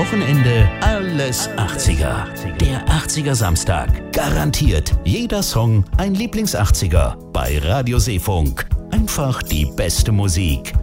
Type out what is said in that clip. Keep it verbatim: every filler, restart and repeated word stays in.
Wochenende alles achtziger. Der achtziger Samstag. Garantiert jeder Song ein Lieblings-achtziger bei Radio Seefunk. Einfach die beste Musik.